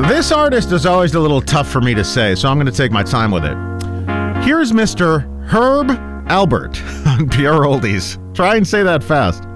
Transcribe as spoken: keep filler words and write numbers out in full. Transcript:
This artist is always a little tough for me to say, so I'm going to take my time with it. Here's Mister Herb Alpert on Pure Oldies. Try and say that fast.